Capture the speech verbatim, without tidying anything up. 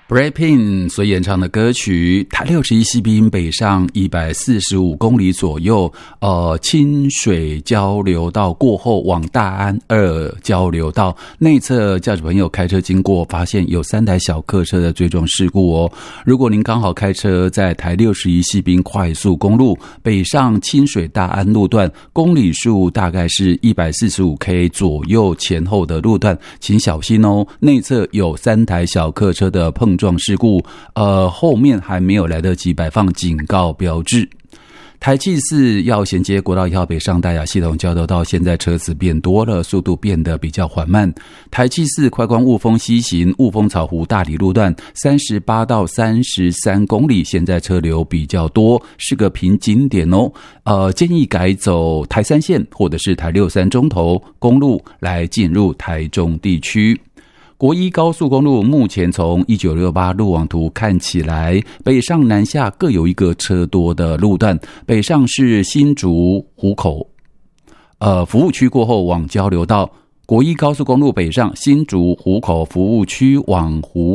Blackpink 所演唱的歌曲，台六十一西滨北上一百四十五公里左右，呃，清水交流道过后往大安二交流道内侧，驾驶朋友开车经过，发现有三台小客车的追撞事故哦。如果您刚好开车在台六十一西滨快速公路北上清水大安路段，公里数大概是一百四十五 K 左右前后的路段，请小心哦，内侧有三台小客车的碰撞事故，呃，后面还没有来得及摆放警告标志。台七四要衔接国道一号北上大雅系统交流道，现在车子变多了，速度变得比较缓慢。台七四快光雾峰西行雾峰草湖大里路段三十八到三十三公里，现在车流比较多，是个瓶颈点哦。呃，建议改走台三线或者是台六三中投公路来进入台中地区。国一高速公路目前从一九六八路网图看起来，北上南下各有一个车多的路段，北上是新竹湖口呃服务区过后往交流道，国一高速公路北上新竹湖口服务区往湖